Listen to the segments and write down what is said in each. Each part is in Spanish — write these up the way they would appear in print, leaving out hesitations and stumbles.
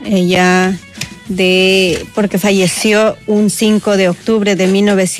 Ella porque falleció un 5 de octubre de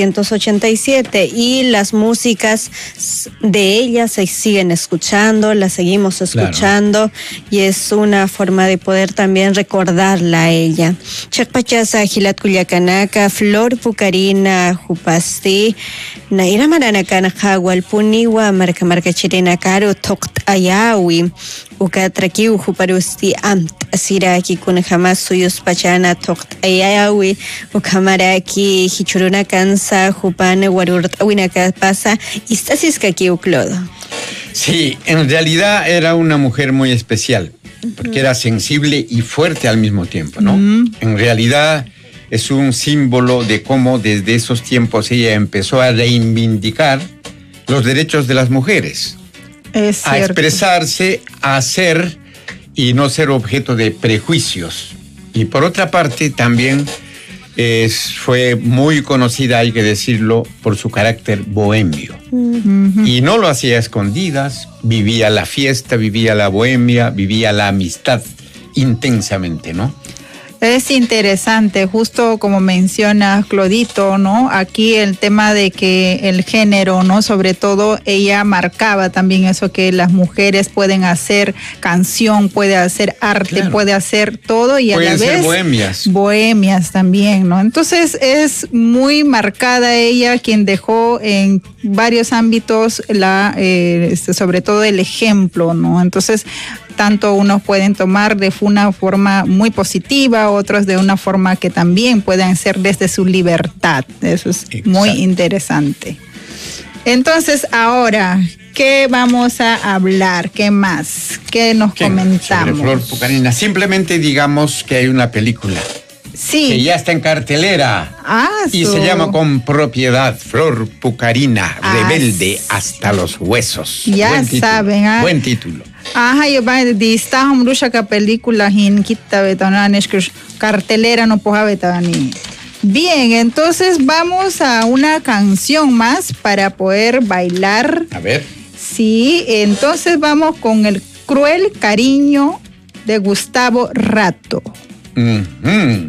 1987 y las músicas de ella se siguen escuchando, las seguimos escuchando, claro. Y es una forma de poder también recordarla a ella. Chakpachasa Gilat Culiacanaka, Flor Pucarina Jupasti, Naira Maranacana Jagualpuniwa, Marca Chirena Caro, Toct Ayawi, Ucatraki Ujuparusti Amt, Siraki kun jamás suyos pachana Toct Ayawi, Ucamaraki, Hichuruna Cansa, Jupane, Warurt Awinaka pasa, Istasis Kaki Uclodo. Sí, en realidad era una mujer muy especial, porque era sensible y fuerte al mismo tiempo, ¿no? En realidad es un símbolo de cómo desde esos tiempos ella empezó a reivindicar los derechos de las mujeres. A expresarse, a ser y no ser objeto de prejuicios. Y por otra parte también fue muy conocida, hay que decirlo, por su carácter bohemio. Y no lo hacía a escondidas, vivía la fiesta, vivía la bohemia, vivía la amistad intensamente, ¿no? Es interesante, justo como menciona Clodito, ¿no? Aquí el tema de que el género, ¿no? Sobre todo ella marcaba también eso, que las mujeres pueden hacer canción, puede hacer arte, claro. Puede hacer todo y pueden a la vez ser bohemias. Bohemias también, ¿no? Entonces es muy marcada ella, quien dejó en varios ámbitos sobre todo el ejemplo, ¿no? Entonces tanto unos pueden tomar de una forma muy positiva, otros de una forma que también pueden ser desde su libertad. Eso es muy interesante. Entonces, ahora, ¿qué vamos a hablar? ¿Qué más? ¿Qué nos comentamos? Sobre Flor Pucarina. Simplemente digamos que hay una película. Sí. Que ya está en cartelera. Y se llama con propiedad Flor Pucarina, rebelde hasta los huesos. Ya saben. Buen título. Yo de esta hombrusha película hin kita betanan cartelera no poja betani. Bien, entonces vamos a una canción más para poder bailar. A ver. Sí, entonces vamos con el Cruel Cariño de Gustavo Rato.